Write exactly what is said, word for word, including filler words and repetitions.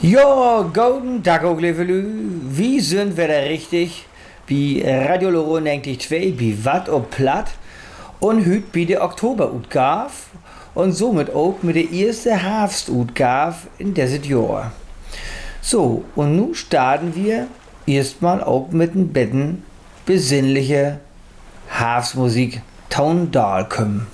Ja, guten Tag, auch liebe Lü. Wie sind wir da richtig? Wie Radio Loro zwei, wie Watt und Platt. Und hüt bei der Oktober-Utgabe. Und somit auch mit der ersten Herbst-Utgabe in dieses Jahr. So, und nun starten wir erstmal auch mit ein bisschen besinnliche Herbstmusik. Town Dalcom.